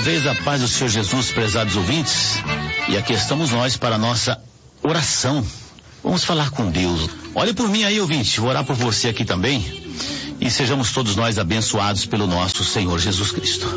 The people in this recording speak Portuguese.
vez a paz do Senhor Jesus, prezados ouvintes, e aqui estamos nós para a nossa oração. Vamos falar com Deus. Olhe por mim aí, ouvinte, vou orar por você aqui também, e sejamos todos nós abençoados pelo nosso Senhor Jesus Cristo.